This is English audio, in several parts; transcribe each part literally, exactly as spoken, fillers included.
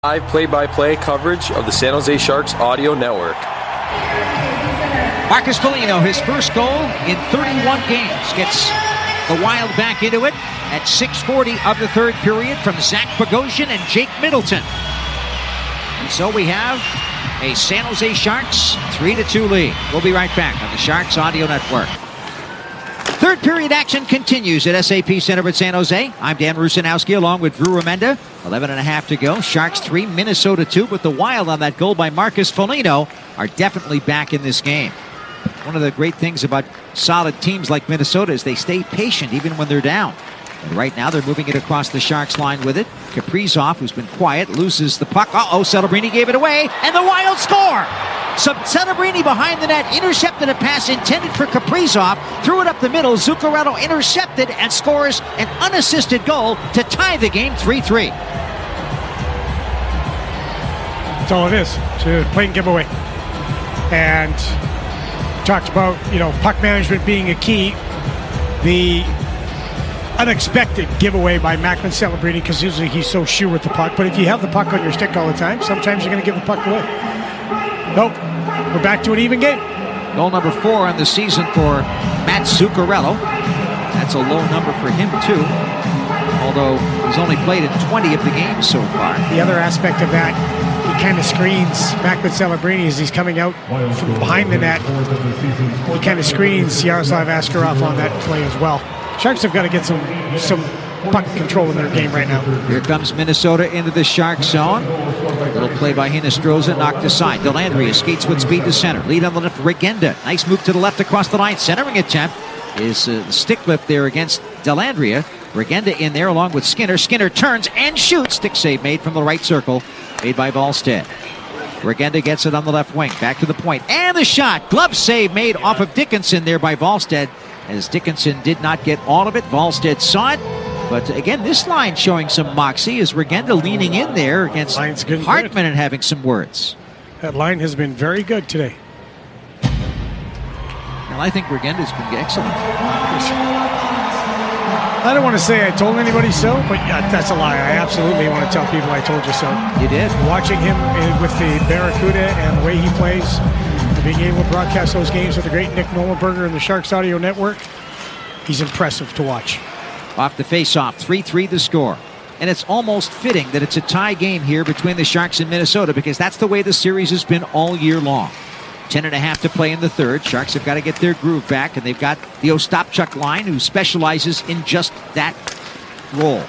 Live play-by-play coverage of the San Jose Sharks audio network. Marcus Foligno, his first goal in thirty-one games, gets the Wild back into it at six forty of the third period from Zach Bogosian and Jake Middleton. And so we have a San Jose Sharks three to two lead. We'll be right back on the Sharks audio network. Third period action continues at S A P Center at San Jose. I'm Dan Rusanowski along with Drew Remenda. eleven and a half to go. Sharks three, Minnesota two, but the Wild on that goal by Marcus Foligno are definitely back in this game. One of the great things about solid teams like Minnesota is they stay patient even when they're down. And right now they're moving it across the Sharks line with it. Kaprizov, who's been quiet, loses the puck. Uh-oh, Celebrini gave it away, and the Wild score! So Celebrini behind the net intercepted a pass intended for Kaprizov, threw it up the middle. Zuccarello intercepted and scores an unassisted goal to tie the game three three. That's all it is. It's a plain giveaway. And talked about, you know, puck management being a key. The unexpected giveaway by Macklin Celebrini, because usually he's so sure with the puck. But if you have the puck on your stick all the time, sometimes you're going to give the puck away. Nope. We're back to an even game. Goal number four on the season for Matt Zuccarello. That's a low number for him, too. Although he's only played in twenty of the games so far. The other aspect of that, he kind of screens Macklin Celebrini as he's coming out from behind the net. He kind of screens Yaroslav Askarov on that play as well. Sharks have got to get some some puck control in their game right now. Here comes Minnesota into the Shark zone. Little play by Hinostroza, knocked aside. Dellandrea skates with speed to center. Lead on the left, Regenda. Nice move to the left across the line. Centering attempt is uh, the stick lift there against Dellandrea. Regenda in there along with Skinner. Skinner turns and shoots. Stick save made from the right circle, made by Wallstedt. Regenda gets it on the left wing. Back to the point. And the shot. Glove save made off of Dickinson there by Wallstedt. As Dickinson did not get all of it. Wallstedt saw it. But again, this line showing some moxie as Regenda leaning in there against Hartman good. and having some words. That line has been very good today. Well, I think Regenda's been excellent. I don't want to say I told anybody so, but yeah, that's a lie. I absolutely want to tell people I told you so. You did? Watching him with the Barracuda and the way he plays, and being able to broadcast those games with the great Nick Nollenberger and the Sharks Audio Network, he's impressive to watch. Off the face-off, three three the score. And it's almost fitting that it's a tie game here between the Sharks and Minnesota, because that's the way the series has been all year long. Ten and a half to play in the third. Sharks have got to get their groove back, and they've got the Ostapchuk line, who specializes in just that role.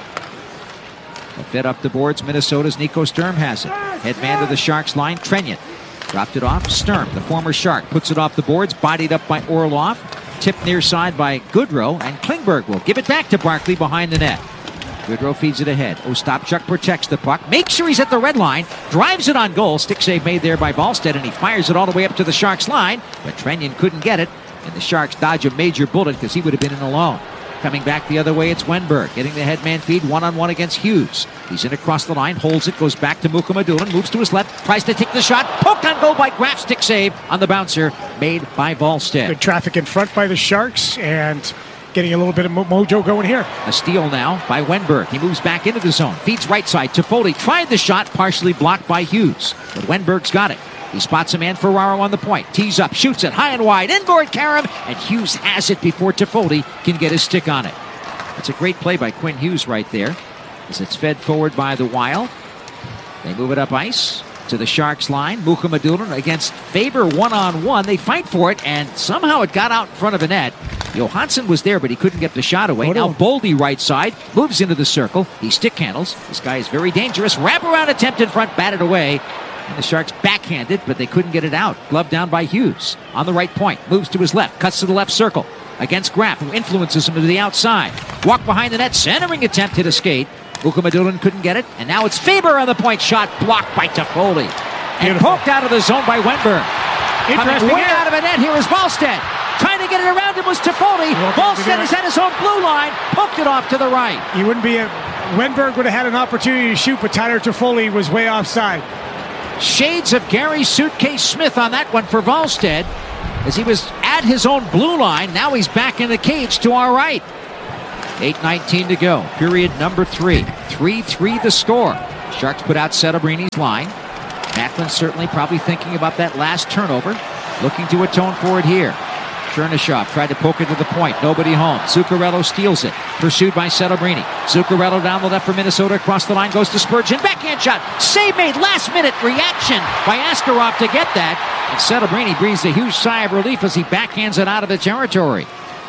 Fed up the boards, Minnesota's Nico Sturm has it. Head man to the Sharks line, Trenyan. Dropped it off, Sturm, the former Shark, puts it off the boards, bodied up by Orlov. Tipped near side by Goodrow, and Klingberg will give it back to Barkley behind the net. Goodrow feeds it ahead. Ostapchuk protects the puck. Makes sure he's at the red line. Drives it on goal. Stick save made there by Wallstedt, and he fires it all the way up to the Sharks line. But Trenyan couldn't get it, and the Sharks dodge a major bullet because he would have been in alone. Coming back the other way, it's Wenberg getting the headman feed one-on-one against Hughes. He's in across the line, holds it, goes back to Mukhamadullin, moves to his left, tries to take the shot, poked on goal by Graf. Stick save on the bouncer made by Wallstedt. Good traffic in front by the Sharks, and getting a little bit of mo mojo going here. A steal now by Wenberg. He moves back into the zone, feeds right side to Foley, tried the shot, partially blocked by Hughes, but Wenberg's got it. He spots a man, Ferraro on the point. Tees up, shoots it high and wide. Inboard Karam, and Hughes has it before Toffoli can get his stick on it. It's a great play by Quinn Hughes right there, as it's fed forward by the Wild. They move it up ice to the Sharks line. Mukhamadullin against Faber one-on-one. They fight for it, and somehow it got out in front of a net. Johansson was there, but he couldn't get the shot away. Oh, no. Now Boldy right side, moves into the circle. He stick handles. This guy is very dangerous. Wraparound attempt in front, batted away. And the Sharks backhanded, but they couldn't get it out. Glove down by Hughes. On the right point, moves to his left, cuts to the left circle. Against Graf, who influences him to the outside. Walk behind the net, centering attempt, hit a skate. Mukhamadullin couldn't get it, and now it's Faber on the point shot, blocked by Toffoli. And Beautiful. Poked out of the zone by Wenberg. Coming way out of a net here is Wallstedt. Trying to get it around him was Toffoli. Wallstedt is at his own blue line, poked it off to the right. He wouldn't be a... Wenberg would have had an opportunity to shoot, but Tyler Toffoli was way offside. Shades of Gary Suitcase Smith on that one for Wallstedt, as he was at his own blue line. Now he's back in the cage to our right. eight nineteen to go. Period number three. three three the score. Sharks put out Settobrini's line. Macklin certainly probably thinking about that last turnover. Looking to atone for it here. Chernyshov tried to poke it to the point. Nobody home. Zuccarello steals it. Pursued by Settobrini. Zuccarello down the left for Minnesota. Across the line goes to Spurgeon. Backhand shot. Save made. Last minute reaction by Askarov to get that. And Settobrini breathes a huge sigh of relief as he backhands it out of the territory.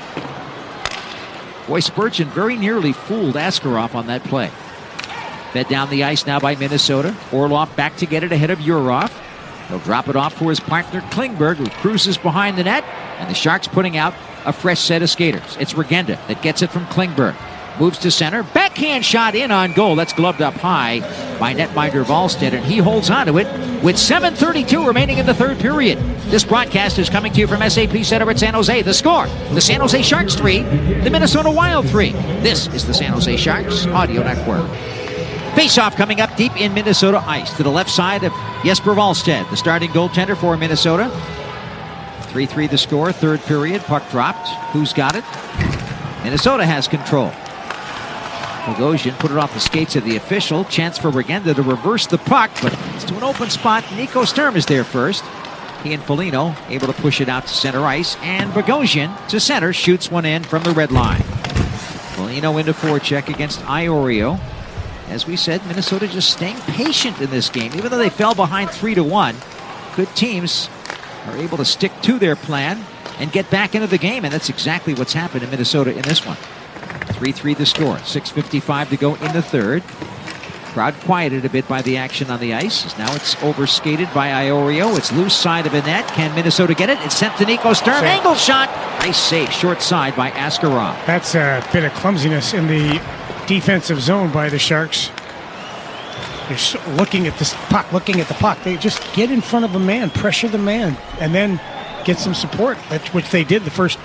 Boy, Spurgeon very nearly fooled Askarov on that play. Fed down the ice now by Minnesota. Orlov back to get it ahead of Urov. He'll drop it off for his partner Klingberg, who cruises behind the net. And the Sharks putting out a fresh set of skaters. It's Regenda that gets it from Klingberg. Moves to center. Backhand shot in on goal. That's gloved up high by netminder Wallstedt, and he holds on to it with seven thirty-two remaining in the third period. This broadcast is coming to you from S A P Center at San Jose. The score, the San Jose Sharks three, the Minnesota Wild three. This is the San Jose Sharks Audio Network. Face-off coming up deep in Minnesota ice to the left side of Jesper Wallstedt, the starting goaltender for Minnesota. three three the score, third period, puck dropped. Who's got it? Minnesota has control. Bogosian put it off the skates of the official. Chance for Regenda to reverse the puck, but it's to an open spot. Nico Sturm is there first. He and Foligno able to push it out to center ice, and Bogosian to center shoots one in from the red line. Foligno into forecheck against Iorio. As we said, Minnesota just staying patient in this game, even though they fell behind three to one. Good teams are able to stick to their plan and get back into the game, and that's exactly what's happened in Minnesota in this one. three three the score, six fifty-five to go in the third. Crowd quieted a bit by the action on the ice. Now it's overskated by Iorio. It's loose side of the net. Can Minnesota get it? It's sent to Nico Sturm. Save. Angle shot. Nice save, short side by Askarov. That's a bit of clumsiness in the defensive zone by the Sharks. They're looking at this puck, looking at the puck. They just get in front of a man, pressure the man, and then get some support, which they did the first,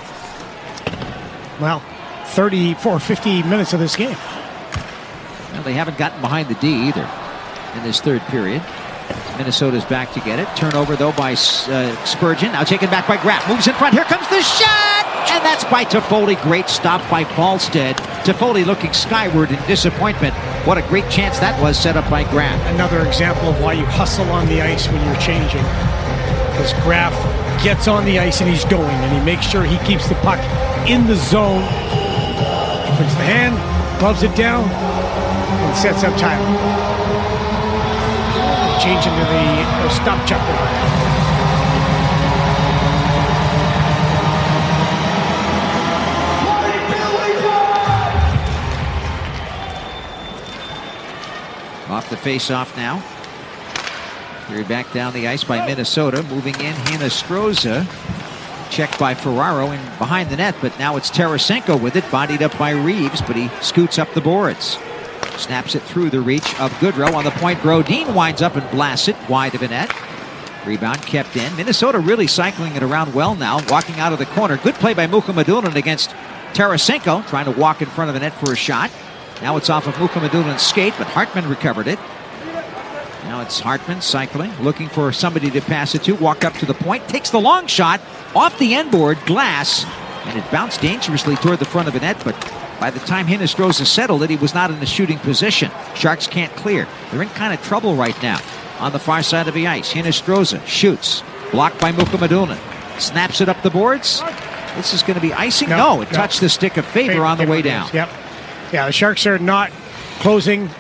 well, thirty-four, fifty minutes of this game. Well, they haven't gotten behind the D either in this third period. Minnesota's back to get it. Turnover, though, by uh, Spurgeon. Now taken back by Graff. Moves in front. Here comes the shot! And that's by Toffoli. Great stop by Wallstedt. Toffoli looking skyward in disappointment. What a great chance that was set up by Graff. Another example of why you hustle on the ice when you're changing. Because Graff gets on the ice and he's going, and he makes sure he keeps the puck in the zone. Puts the hand, gloves it down, and sets up Tyler. Change into the uh, stop check. Off the face-off now. Carried back down the ice by Minnesota. Moving in, Hinostroza. Checked by Ferraro and behind the net, but now it's Tarasenko with it, bodied up by Reeves, but he scoots up the boards. Snaps it through the reach of Goodrow. On the point, Brodin winds up and blasts it wide of the net. Rebound kept in. Minnesota really cycling it around well now, walking out of the corner. Good play by Mukhamadullin against Tarasenko, trying to walk in front of the net for a shot. Now it's off of Mukhamadullin's skate, but Hartman recovered it. Now it's Hartman cycling, looking for somebody to pass it to. Walk up to the point, takes the long shot off the end board, glass, and it bounced dangerously toward the front of the net, but by the time Hinostroza settled it, he was not in the shooting position. Sharks can't clear. They're in kind of trouble right now. On the far side of the ice, Hinostroza shoots, blocked by Mukhamadullin. Snaps it up the boards. This is going to be icing? No, no it no. touched the stick of Faber, Faber on the way down. Yep. Yeah, the Sharks are not closing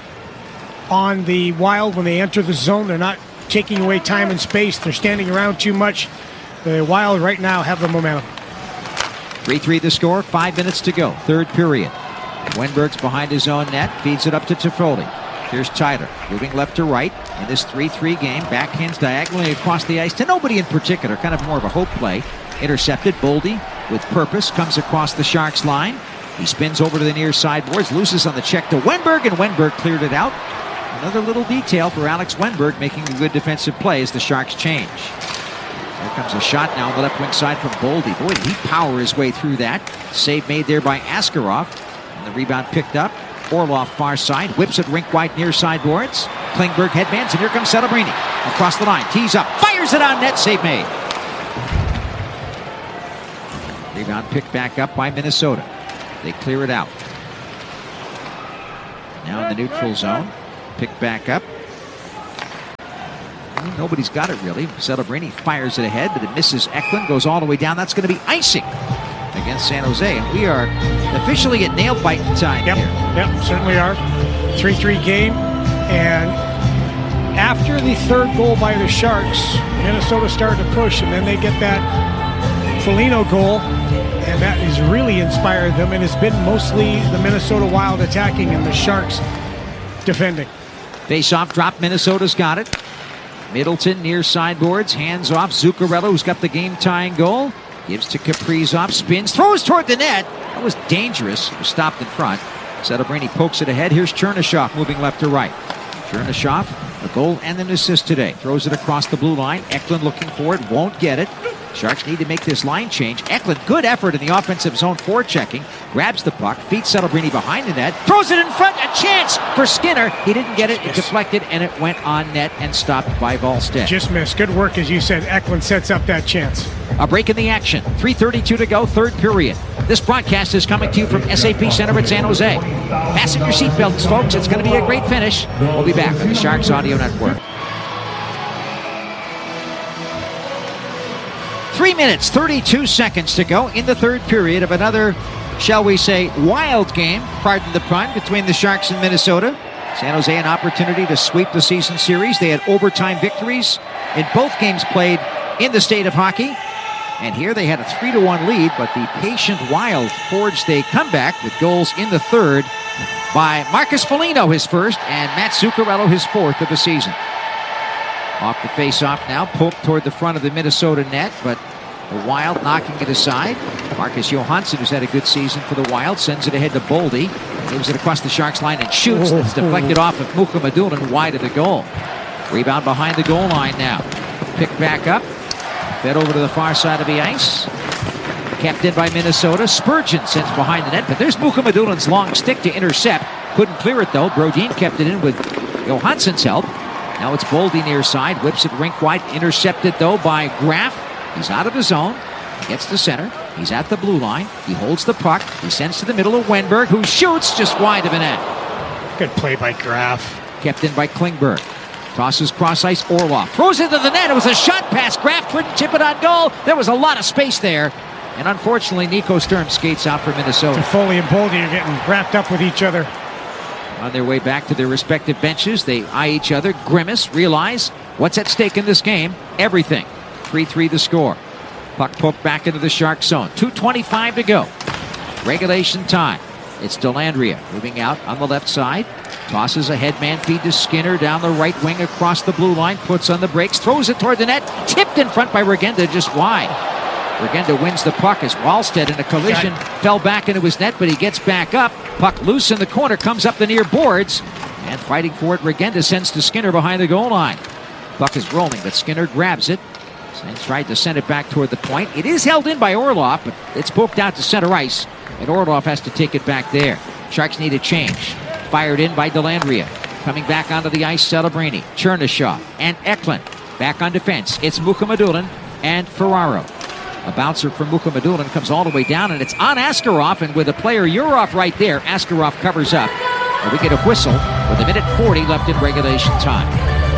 on the Wild when they enter the zone. They're not taking away time and space. They're standing around too much. The Wild right now have the momentum. three three the score, five minutes to go, third period. Wenberg's behind his own net, feeds it up to Toffoli. Here's Tyler, moving left to right in this three three game. Backhands diagonally across the ice to nobody in particular, kind of more of a hope play. Intercepted, Boldy with purpose, comes across the Sharks line. He spins over to the near sideboards, loses on the check to Wenberg, and Wenberg cleared it out. Another little detail for Alex Wenberg, making a good defensive play as the Sharks change. Here comes a shot now on the left wing side from Boldy. Boy, did he power his way through that. Save made there by Askarov. And the rebound picked up. Orlov far side. Whips it rink wide near sideboards. Klingberg headbands, and here comes Settobrini. Across the line. Tees up. Fires it on net. Save made. Rebound picked back up by Minnesota. They clear it out. Now in the neutral zone. Picked back up Nobody's got it really. Celebrini fires it ahead, but it misses Eklund, goes all the way down. That's going to be icing against San Jose. And we are officially at nail bite time yep. here. Yep, certainly are. three three game. And after the third goal by the Sharks, Minnesota started to push, and then they get that Foligno goal, and that has really inspired them, and it's been mostly the Minnesota Wild attacking and the Sharks defending. Face-off drop, Minnesota's got it. Middleton near sideboards, hands off. Zuccarello, who's got the game-tying goal, gives to Kaprizov, spins, throws toward the net. That was dangerous. It was stopped in front. Celebrini pokes it ahead. Here's Chernyshov moving left to right. Chernyshov, a goal and an assist today. Throws it across the blue line. Eklund looking for it, won't get it. Sharks need to make this line change. Eklund, good effort in the offensive zone forechecking. Grabs the puck, feeds Celebrini behind the net, throws it in front, a chance for Skinner. He didn't get it, it deflected, and it went on net and stopped by Wallstedt. Just missed. Good work, as you said. Eklund sets up that chance. A break in the action. three thirty-two to go, third period. This broadcast is coming to you from S A P Center at San Jose. Fasten your seatbelts, folks. It's going to be a great finish. We'll be back on the Sharks Audio Network. Three minutes, thirty-two seconds to go in the third period of another, shall we say, wild game, pardon the pun, between the Sharks and Minnesota. San Jose an opportunity to sweep the season series. They had overtime victories in both games played in the state of hockey. And here they had a three to one lead, but the patient Wild forged a comeback with goals in the third by Marcus Foligno, his first, and Matt Zuccarello, his fourth of the season. Off the face-off now, poked toward the front of the Minnesota net, but the Wild knocking it aside. Marcus Johansson, who's had a good season for the Wild, sends it ahead to Boldy. Moves it across the Sharks line and shoots. It's deflected off of Mukhamadullin wide of the goal. Rebound behind the goal line now. Picked back up. Fed over to the far side of the ice. Kept in by Minnesota. Spurgeon sends behind the net, but there's Mukhamadullin's long stick to intercept. Couldn't clear it though. Brodin kept it in with Johansson's help. Now it's Boldy near side. Whips it rink wide. Intercepted though by Graf. He's out of his zone. He gets to center. He's at the blue line. He holds the puck. He sends to the middle of Wenberg, who shoots just wide of the net. Good play by Graf. Kept in by Klingberg. Tosses cross ice, Orlov throws into the net. It was a shot pass. Graf couldn't chip it on goal. There was a lot of space there. And unfortunately, Nico Sturm skates out for Minnesota. Foley and Boldy are getting wrapped up with each other. On their way back to their respective benches, they eye each other, grimace, realize what's at stake in this game. Everything. three three the score. Puck poked back into the Shark zone. two twenty-five to go. Regulation time. It's Dellandrea moving out on the left side. Tosses a headman feed to Skinner down the right wing across the blue line. Puts on the brakes. Throws it toward the net. Tipped in front by Regenda just wide. Regenda wins the puck as Wallstedt in a collision fell back into his net, but he gets back up. Puck loose in the corner. Comes up the near boards. And fighting for it, Regenda sends to Skinner behind the goal line. Puck is rolling, but Skinner grabs it. And tried to send it back toward the point. It is held in by Orlov, but it's poked out to center ice. And Orlov has to take it back there. Sharks need a change. Fired in by Dellandrea. Coming back onto the ice, Celebrini, Chernyshov, and Eklund. Back on defense. It's Mukhamadullin and Ferraro. A bouncer from Mukhamadullin comes all the way down, and it's on Askarov. And with a player Yurov right there, Askarov covers up. And we get a whistle with a minute forty left in regulation time.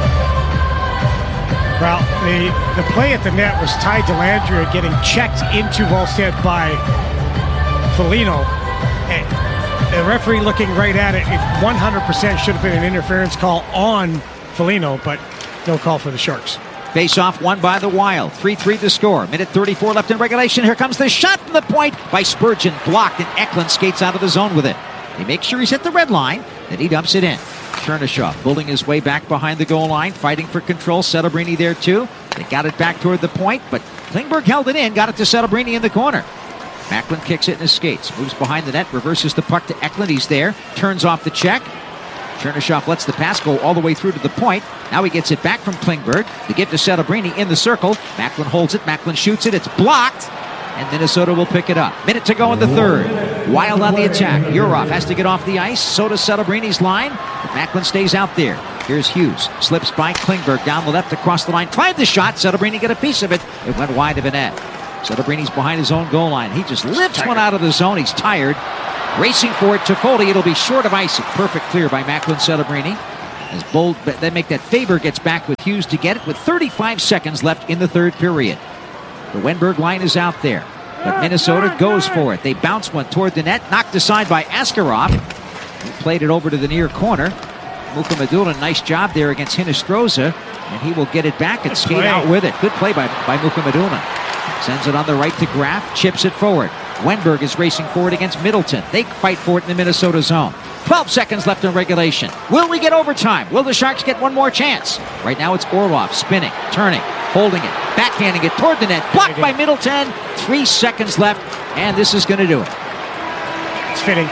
Well, the, the play at the net was Ty Dellandrea getting checked into Wallstedt by Foligno. And the referee looking right at it, it one hundred percent should have been an interference call on Foligno, but no call for the Sharks. Face-off won by the Wild. three three the score. Minute thirty-four left in regulation. Here comes the shot from the point by Spurgeon. Blocked, and Eklund skates out of the zone with it. He makes sure he's at the red line, then he dumps it in. Chernyshov bulling his way back behind the goal line, fighting for control. Celebrini there too. They got it back toward the point, but Klingberg held it in, got it to Celebrini in the corner. Macklin kicks it in his skates, moves behind the net, reverses the puck to Eklund. He's there, turns off the check. Chernyshov lets the pass go all the way through to the point. Now he gets it back from Klingberg. The give to Celebrini in the circle. Macklin holds it, Macklin shoots it, it's blocked. And Minnesota will pick it up. Minute to go in the third. Wild on the attack. Yurov has to get off the ice. So does Celebrini's line. But Macklin stays out there. Here's Hughes. Slips by Klingberg down the left across the line. Tried the shot. Celebrini got a piece of it. It went wide of the net. Celebrini's behind his own goal line. He just lifts one out of the zone. He's tired. Racing for it. Toffoli. It'll be short of ice. Perfect clear by Macklin Celebrini. As Bold, they make that Faber gets back with Hughes to get it with thirty-five seconds left in the third period. The Wenberg line is out there, but Minnesota goes for it. They bounce one toward the net, knocked aside by Askarov. He played it over to the near corner. Mukhamadullin, nice job there against Hinostroza, and he will get it back and skate out with it. Good play by, by Mukhamadullin. Sends it on the right to Graf, chips it forward. Wenberg is racing forward against Middleton. They fight for it in the Minnesota zone. twelve seconds left in regulation. Will we get overtime? Will the Sharks get one more chance? Right now it's Orlov spinning, turning, holding it, backhanding it toward the net. Blocked by Middleton. Three seconds left, and this is going to do it. It's fitting.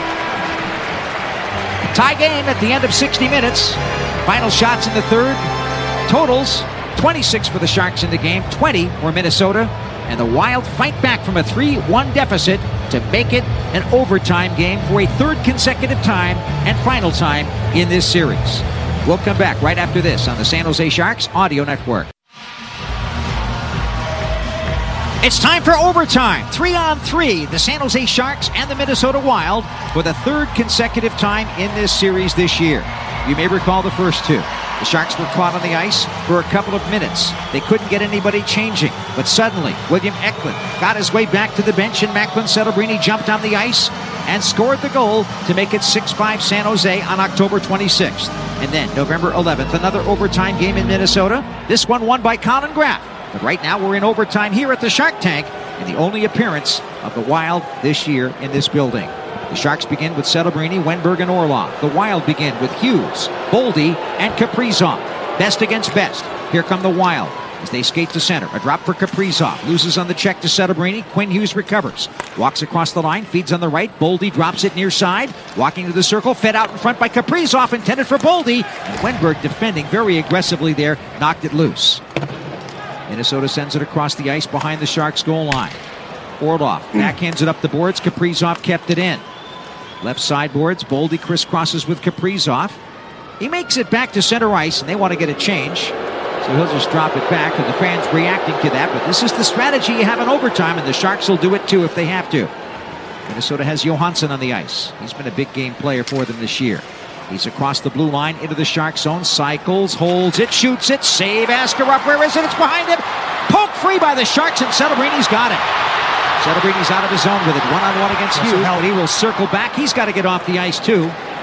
Tie game at the end of sixty minutes. Final shots in the third. Totals twenty-six for the Sharks in the game, twenty for Minnesota. And the Wild fight back from a three one deficit to make it an overtime game for a third consecutive time and final time in this series. We'll come back right after this on the San Jose Sharks Audio Network. It's time for overtime. Three on three. The San Jose Sharks and the Minnesota Wild for the third consecutive time in this series this year. You may recall the first two. The Sharks were caught on the ice for a couple of minutes. They couldn't get anybody changing. But suddenly, William Eklund got his way back to the bench, and Macklin Celebrini jumped on the ice and scored the goal to make it six five San Jose on October twenty-sixth. And then, November eleventh, another overtime game in Minnesota. This one won by Colin Graf. But right now, we're in overtime here at the Shark Tank, and the only appearance of the Wild this year in this building. The Sharks begin with Celebrini, Wenberg, and Orlov. The Wild begin with Hughes, Boldy, and Kaprizov. Best against best. Here come the Wild as they skate to center. A drop for Kaprizov. Loses on the check to Celebrini. Quinn Hughes recovers. Walks across the line. Feeds on the right. Boldy drops it near side. Walking to the circle. Fed out in front by Kaprizov. Intended for Boldy. And Wenberg defending very aggressively there. Knocked it loose. Minnesota sends it across the ice behind the Sharks' goal line. Orlov backhands it up the boards. Kaprizov kept it in. Left side boards. Boldy crisscrosses with Kaprizov. He makes it back to center ice, and they want to get a change. So he'll just drop it back, and the fans reacting to that. But this is the strategy you have in overtime, and the Sharks will do it too if they have to. Minnesota has Johansson on the ice. He's been a big game player for them this year. He's across the blue line into the Sharks zone. Cycles, holds it, shoots it. Save Askarov. Where is it? It's behind him. Poked free by the Sharks, and Celebrini's got it. Celebrini's out of his zone with it. One-on-one against Hughes, but he will circle back. He's got to get off the ice, too,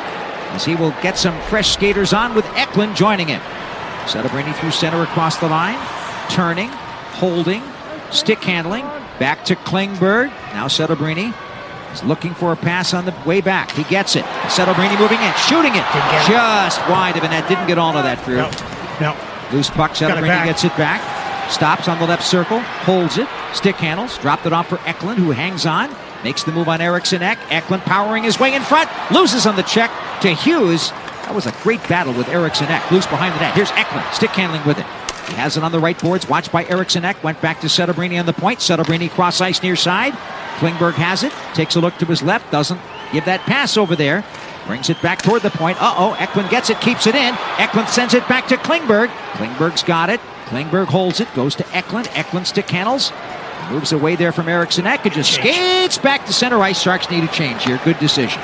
as he will get some fresh skaters on with Eklund joining him. Celebrini through center across the line. Turning, holding, stick handling. Back to Klingberg. Now Celebrini is looking for a pass on the way back. He gets it. Celebrini moving in, shooting it. Just wide of the net. Didn't get all of that through. No. no. Loose puck. Celebrini gets it back. Stops on the left circle. Holds it. Stick handles. Dropped it off for Eklund, who hangs on. Makes the move on Eriksson Ek. Eklund powering his way in front. Loses on the check to Hughes. That was a great battle with Eriksson Ek. Loose behind the net. Here's Eklund. Stick handling with it. He has it on the right boards. Watched by Eriksson Ek. Went back to Celebrini on the point. Celebrini cross ice near side. Klingberg has it. Takes a look to his left. Doesn't give that pass over there. Brings it back toward the point. Uh-oh. Eklund gets it. Keeps it in. Eklund sends it back to Klingberg. Klingberg's got it. Klingberg holds it. Goes to Eklund. Eklund stick handles. Moves away there from Eriksson Ek and just skates back to center ice. Sharks need a change here. Good decision.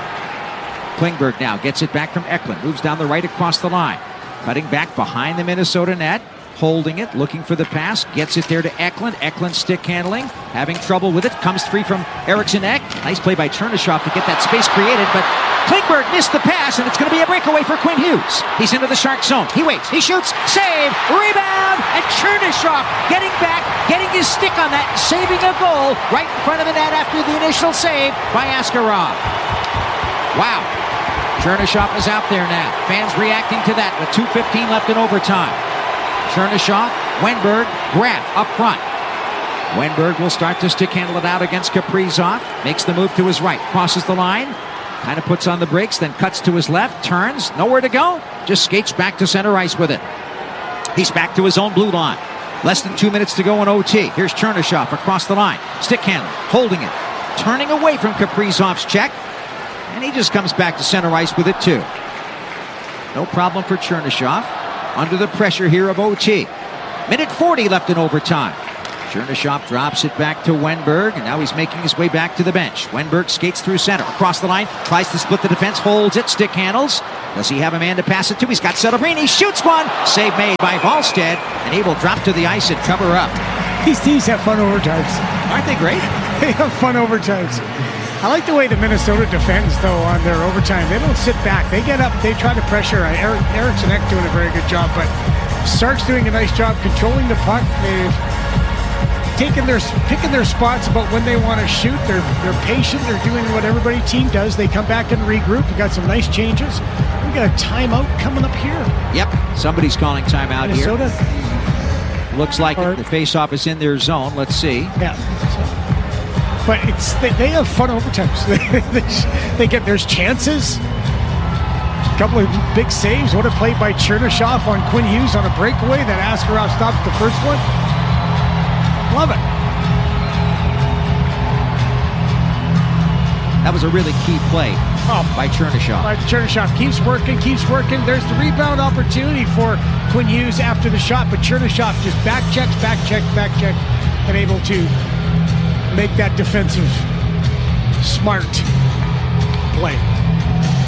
Klingberg now gets it back from Eklund. Moves down the right across the line. Cutting back behind the Minnesota net. Holding it, looking for the pass, gets it there to Eklund. Eklund stick handling, having trouble with it. Comes free from Eriksson Ek. Nice play by Chernyshov to get that space created, but Klingberg missed the pass, and it's going to be a breakaway for Quinn Hughes. He's into the Shark zone. He waits, he shoots, save, rebound, and Chernyshov getting back, getting his stick on that, saving a goal right in front of the net after the initial save by Askarov. Wow. Chernyshov is out there now. Fans reacting to that with two fifteen left in overtime. Chernyshov, Wenberg, Graf up front. Wenberg will start to stick handle it out against Kaprizov. Makes the move to his right. Crosses the line. Kind of puts on the brakes, then cuts to his left. Turns. Nowhere to go. Just skates back to center ice with it. He's back to his own blue line. Less than two minutes to go in O T. Here's Chernyshov across the line. Stick handle. Holding it. Turning away from Kaprizov's check. And he just comes back to center ice with it too. No problem for Chernyshov. Under the pressure here of O T. Minute forty left in overtime. Chernyshov drops it back to Wenberg, and now he's making his way back to the bench. Wenberg skates through center, across the line, tries to split the defense, holds it, stick handles. Does he have a man to pass it to? He's got Celebrini, shoots one! Save made by Wallstedt, and able drop to the ice and cover up. These teams have fun overtimes. Aren't they great? They have fun overtimes. I like the way the Minnesota defends, though, on their overtime. They don't sit back. They get up. They try to pressure. Eric, Eriksson Ek doing a very good job, but Stark's doing a nice job controlling the puck. They've taken their, picking their spots about when they want to shoot. They're they're patient. They're doing what everybody team does. They come back and regroup. We got some nice changes. We got a timeout coming up here. Yep, somebody's calling timeout Minnesota. here. Looks like Or, it. The face-off is in their zone. Let's see. Yeah. So, but it's they, they have fun overtimes. they, they get there's chances. A couple of big saves. What a play by Chernyshov on Quinn Hughes on a breakaway that Askarov stops the first one. Love it. That was a really key play Oh, by Chernyshov. But Chernyshov keeps working, keeps working. There's the rebound opportunity for Quinn Hughes after the shot, but Chernyshov just back checks, back check, back check, and able to make that defensive smart play.